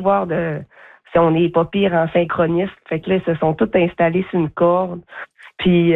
voir si on n'est pas pire en synchroniste. Fait que là, ils se sont tous installés sur une corde. Puis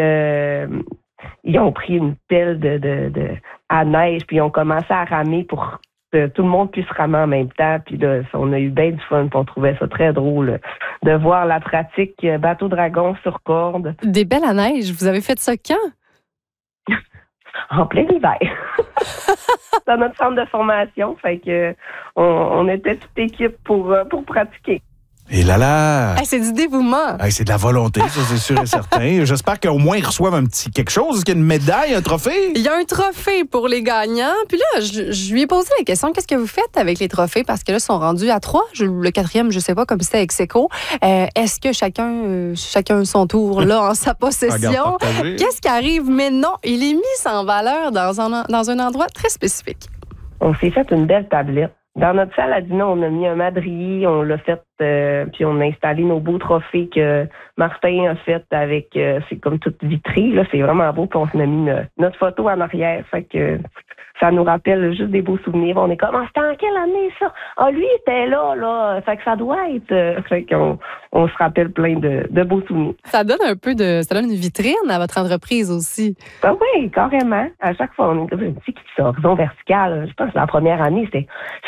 ils ont pris une pelle à neige, puis ils ont commencé à ramer pour que tout le monde puisse ramer en même temps. Puis là, on a eu bien du fun, puis on trouvait ça très drôle de voir la pratique bateau dragon sur corde. Des belles à neige, vous avez fait ça quand? En plein hiver. Dans notre centre de formation, fait que on était toute équipe pour pratiquer. Et là! Hey, c'est du dévouement. Hey, c'est de la volonté, ça, c'est sûr et certain. J'espère qu'au moins ils reçoivent un petit quelque chose. Est-ce qu'il y a une médaille, un trophée? Il y a un trophée pour les gagnants. Puis là, je lui ai posé la question, qu'est-ce que vous faites avec les trophées? Parce que là, ils sont rendus à 3. Le 4e, je sais pas, comme c'était ex aequo. Est-ce que chacun son tour, là, en sa possession? Qu'est-ce qui arrive? Mais non, il est mis en valeur dans un endroit très spécifique. On s'est fait une belle tablette. Dans notre salle à dîner, on a mis un madrier, on l'a fait, puis on a installé nos beaux trophées que Martin a fait avec, c'est comme toute vitrée, là, c'est vraiment beau, puis on s'en a mis notre photo en arrière, fait que ça nous rappelle juste des beaux souvenirs. On est comme, c'était en quelle année ça? Ah, lui était là, fait que ça doit être, fait qu'on se rappelle plein de beaux souvenirs. Ça donne une vitrine à votre entreprise aussi. Ben oui, carrément. À chaque fois, on est comme, c'est qui ça? Horizon vertical. Je pense que la première année, c'était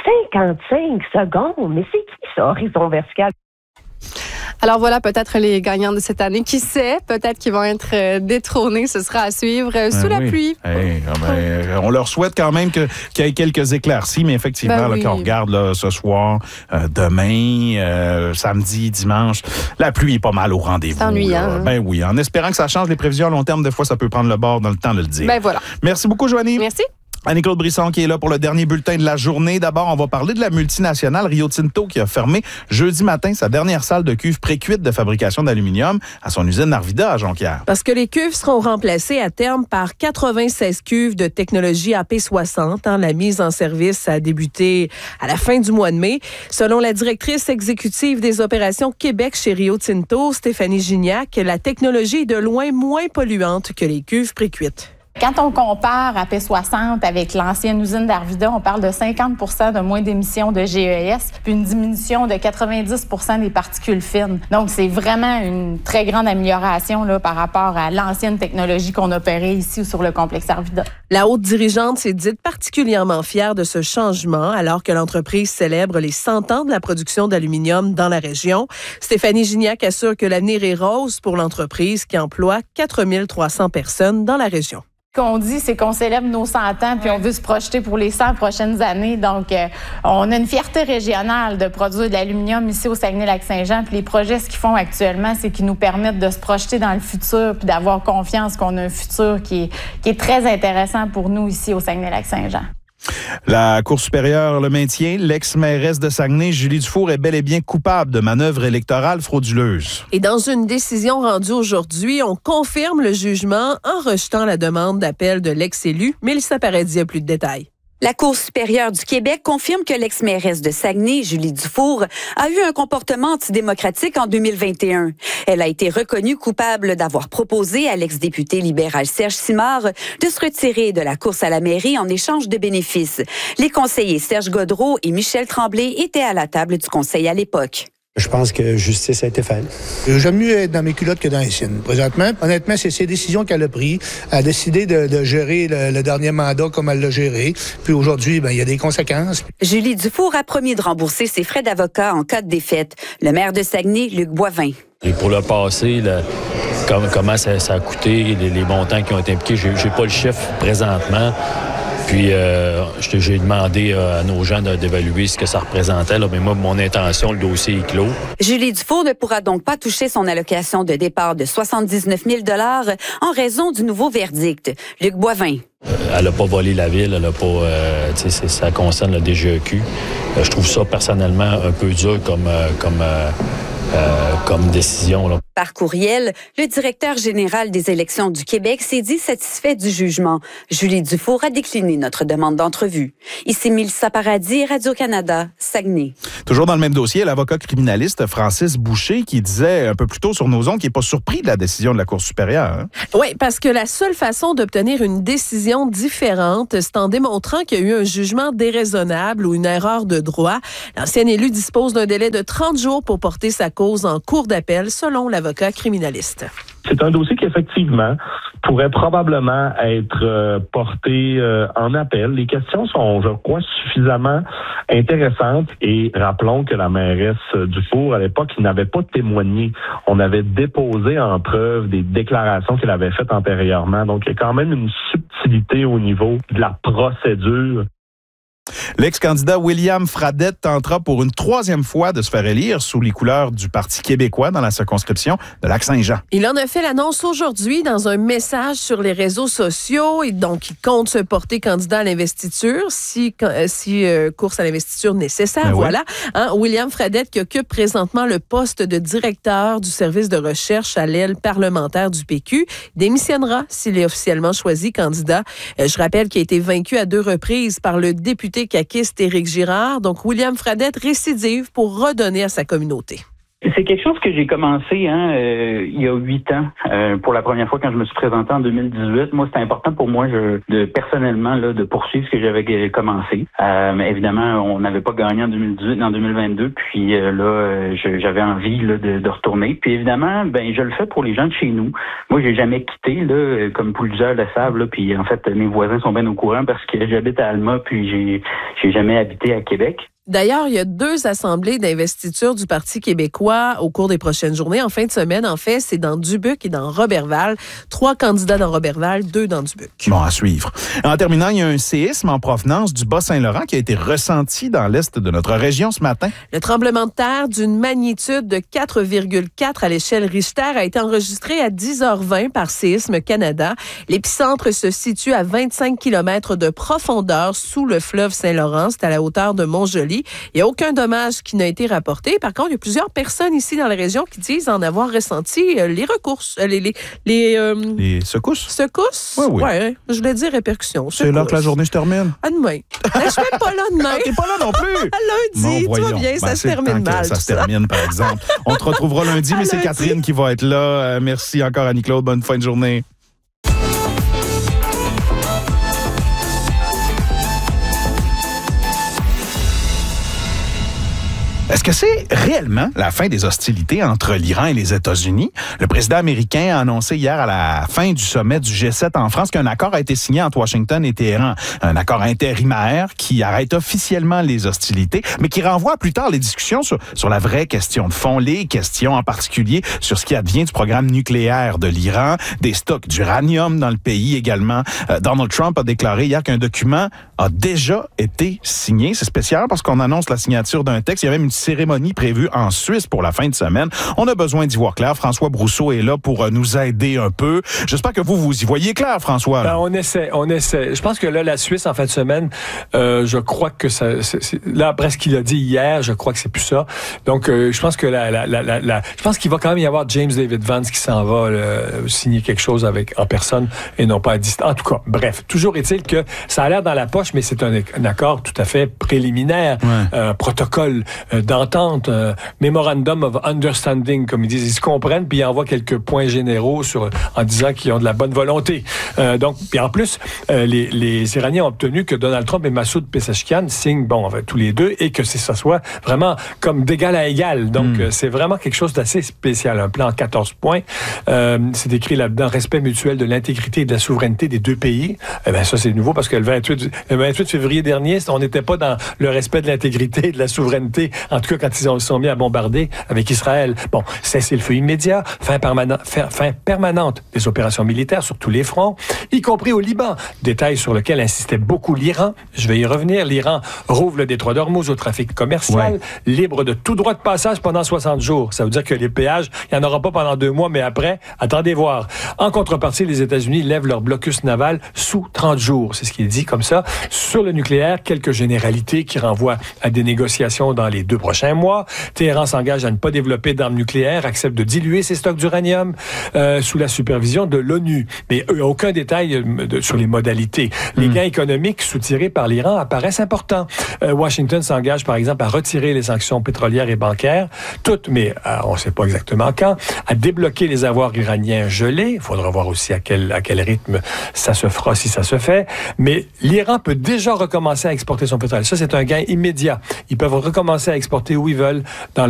55 secondes. Mais c'est qui ça, Horizon vertical? Alors voilà, peut-être les gagnants de cette année. Qui sait? Peut-être qu'ils vont être détrônés. Ce sera à suivre sous la pluie. Hey, on leur souhaite quand même qu'il y ait quelques éclaircies, mais effectivement, là, quand on regarde là, ce soir, demain, samedi, dimanche, la pluie est pas mal au rendez-vous. C'est ennuyant. Ben oui, en espérant que ça change les prévisions à long terme, des fois, ça peut prendre le bord dans le temps de le dire. Ben voilà. Merci beaucoup, Joanie. Merci. Annie-Claude Brisson qui est là pour le dernier bulletin de la journée. D'abord, on va parler de la multinationale Rio Tinto qui a fermé jeudi matin sa dernière salle de cuve précuite de fabrication d'aluminium à son usine d'Arvida à Jonquière. Parce que les cuves seront remplacées à terme par 96 cuves de technologie AP60. La mise en service a débuté à la fin du mois de mai. Selon la directrice exécutive des opérations Québec chez Rio Tinto, Stéphanie Gignac, la technologie est de loin moins polluante que les cuves précuites. Quand on compare AP60 avec l'ancienne usine d'Arvida, on parle de 50 % de moins d'émissions de GES, puis une diminution de 90 % des particules fines. Donc, c'est vraiment une très grande amélioration là, par rapport à l'ancienne technologie qu'on opérait ici sur le complexe Arvida. La haute dirigeante s'est dite particulièrement fière de ce changement alors que l'entreprise célèbre les 100 ans de la production d'aluminium dans la région. Stéphanie Gignac assure que l'avenir est rose pour l'entreprise qui emploie 4 300 personnes dans la région. Ce qu'on dit, c'est qu'on célèbre nos 100 ans puis on veut se projeter pour les 100 prochaines années. Donc, on a une fierté régionale de produire de l'aluminium ici au Saguenay-Lac-Saint-Jean. Puis les projets, ce qu'ils font actuellement, c'est qu'ils nous permettent de se projeter dans le futur puis d'avoir confiance qu'on a un futur qui est très intéressant pour nous ici au Saguenay-Lac-Saint-Jean. La Cour supérieure le maintient. L'ex-mairesse de Saguenay, Julie Dufour, est bel et bien coupable de manœuvres électorales frauduleuses. Et dans une décision rendue aujourd'hui, on confirme le jugement en rejetant la demande d'appel de l'ex-élu. Mélissa Paradis a plus de détails. La Cour supérieure du Québec confirme que l'ex-mairesse de Saguenay, Julie Dufour, a eu un comportement antidémocratique en 2021. Elle a été reconnue coupable d'avoir proposé à l'ex-député libéral Serge Simard de se retirer de la course à la mairie en échange de bénéfices. Les conseillers Serge Godreau et Michel Tremblay étaient à la table du conseil à l'époque. Je pense que justice a été faite. J'aime mieux être dans mes culottes que dans les siennes. Présentement, honnêtement, c'est ses décisions qu'elle a prises. Elle a décidé de gérer le dernier mandat comme elle l'a géré. Puis aujourd'hui, il y a des conséquences. Julie Dufour a promis de rembourser ses frais d'avocat en cas de défaite. Le maire de Saguenay, Luc Boivin. Et pour le passé, comment ça a coûté, les montants qui ont été impliqués, j'ai pas le chiffre présentement. Puis, j'ai demandé à nos gens d'évaluer ce que ça représentait. Là, mais moi, mon intention, le dossier est clos. Julie Dufour ne pourra donc pas toucher son allocation de départ de 79 000 $ en raison du nouveau verdict. Luc Boivin. Elle n'a pas volé la ville, elle a pas, ça concerne le DGEQ. Je trouve ça personnellement un peu dur comme décision. Là. Par courriel, le directeur général des élections du Québec s'est dit satisfait du jugement. Julie Dufour a décliné notre demande d'entrevue. Ici Mélissa Paradis, Radio-Canada, Saguenay. Toujours dans le même dossier, l'avocat criminaliste Francis Boucher qui disait un peu plus tôt sur nos ondes qu'il n'est pas surpris de la décision de la Cour supérieure. Hein? Oui, parce que la seule façon d'obtenir une décision différente, c'est en démontrant qu'il y a eu un jugement déraisonnable ou une erreur de droit. L'ancien élu dispose d'un délai de 30 jours pour porter sa cause en cour d'appel, selon l'avocat criminaliste. C'est un dossier qui, effectivement, pourrait probablement être porté en appel. Les questions sont, je crois, suffisamment intéressantes. Et rappelons que la mairesse Dufour, à l'époque, n'avait pas témoigné. On avait déposé en preuve des déclarations qu'elle avait faites antérieurement. Donc, il y a quand même une subtilité au niveau de la procédure. L'ex-candidat William Fradette tentera pour une 3e fois de se faire élire sous les couleurs du Parti québécois dans la circonscription de Lac-Saint-Jean. Il en a fait l'annonce aujourd'hui dans un message sur les réseaux sociaux et donc il compte se porter candidat à l'investiture si course à l'investiture nécessaire. Ben voilà. Hein, William Fradette qui occupe présentement le poste de directeur du service de recherche à l'aile parlementaire du PQ démissionnera s'il est officiellement choisi candidat. Je rappelle qu'il a été vaincu à 2 reprises par le député caquiste Éric Girard. Donc, William Fradette récidive pour redonner à sa communauté. C'est quelque chose que j'ai commencé il y a 8 ans, pour la première fois quand je me suis présenté en 2018. Moi, c'était important pour moi personnellement de poursuivre ce que j'avais commencé. Évidemment, on n'avait pas gagné en 2018, en 2022, puis j'avais envie de retourner. Puis évidemment, je le fais pour les gens de chez nous. Moi, j'ai jamais quitté, comme plusieurs le savent, puis en fait, mes voisins sont bien au courant parce que j'habite à Alma, puis j'ai jamais habité à Québec. D'ailleurs, il y a 2 assemblées d'investiture du Parti québécois au cours des prochaines journées. En fin de semaine, en fait, c'est dans Dubuque et dans Roberval. 3 candidats dans Roberval, 2 dans Dubuque. Bon, à suivre. En terminant, il y a un séisme en provenance du Bas-Saint-Laurent qui a été ressenti dans l'est de notre région ce matin. Le tremblement de terre d'une magnitude de 4,4 à l'échelle Richter a été enregistré à 10h20 par Séisme Canada. L'épicentre se situe à 25 km de profondeur sous le fleuve Saint-Laurent. C'est à la hauteur de Montjoly. Il n'y a aucun dommage qui n'a été rapporté. Par contre, il y a plusieurs personnes ici dans la région qui disent en avoir ressenti les secousses. Secousses? Oui, oui. Ouais, je voulais dire répercussions. C'est là que la journée se termine. À demain. Je ne suis même pas là demain. T'es pas là non plus. Lundi, tout va bien, ça se termine mal. Ça se termine, par exemple. On te retrouvera lundi, mais c'est Catherine qui va être là. Merci encore, Annie-Claude. Bonne fin de journée. Est-ce que c'est réellement la fin des hostilités entre l'Iran et les États-Unis? Le président américain a annoncé hier à la fin du sommet du G7 en France qu'un accord a été signé entre Washington et Téhéran. Un accord intérimaire qui arrête officiellement les hostilités, mais qui renvoie plus tard les discussions sur la vraie question de fond, les questions en particulier sur ce qui advient du programme nucléaire de l'Iran, des stocks d'uranium dans le pays également. Donald Trump a déclaré hier qu'un document a déjà été signé. C'est spécial parce qu'on annonce la signature d'un texte. Il y a même une cérémonie prévue en Suisse pour la fin de semaine. On a besoin d'y voir clair. François Brousseau est là pour nous aider un peu. J'espère que vous y voyez clair, François. Ben, on essaie. Je pense que là, la Suisse, en fin de semaine, je crois que ça... là, après ce qu'il a dit hier, je crois que c'est plus ça. Donc, je pense que je pense qu'il va quand même y avoir James David Vance qui s'en va signer quelque chose en personne et non pas à distance. En tout cas, bref. Toujours est-il que ça a l'air dans la poche, mais c'est un accord tout à fait préliminaire. Ouais. Protocole d'entente, memorandum of understanding, comme ils disent. Ils se comprennent, puis ils envoient quelques points généraux en disant qu'ils ont de la bonne volonté. Donc, puis en plus, les Iraniens ont obtenu que Donald Trump et Massoud Pezeshkian signent, tous les deux, et que ça soit vraiment comme d'égal à égal. Donc, c'est vraiment quelque chose d'assez spécial. Un plan en 14 points. C'est écrit là-dedans, respect mutuel de l'intégrité et de la souveraineté des deux pays. Ça, c'est nouveau parce que le 28 février dernier, on n'était pas dans le respect de l'intégrité et de la souveraineté, en tout cas quand ils sont mis à bombarder avec Israël. Bon, cessez-le-feu immédiat, fin permanente des opérations militaires sur tous les fronts, y compris au Liban. Détail sur lequel insistait beaucoup l'Iran. Je vais y revenir. L'Iran rouvre le détroit d'Ormuz au trafic commercial, libre de tout droit de passage pendant 60 jours. Ça veut dire que les péages, il n'y en aura pas pendant 2 mois, mais après, attendez voir. En contrepartie, les États-Unis lèvent leur blocus naval sous 30 jours. C'est ce qu'il dit comme ça. Sur le nucléaire, quelques généralités qui renvoient à des négociations dans les 2 prochains prochains mois. Téhéran s'engage à ne pas développer d'armes nucléaires, accepte de diluer ses stocks d'uranium sous la supervision de l'ONU. Mais aucun détail sur les modalités. Les gains économiques soutirés par l'Iran apparaissent importants. Washington s'engage, par exemple, à retirer les sanctions pétrolières et bancaires, toutes, mais on ne sait pas exactement quand, à débloquer les avoirs iraniens gelés. Il faudra voir aussi à quel rythme ça se fera, si ça se fait. Mais l'Iran peut déjà recommencer à exporter son pétrole. Ça, c'est un gain immédiat. Ils peuvent recommencer à exporter où ils veulent dans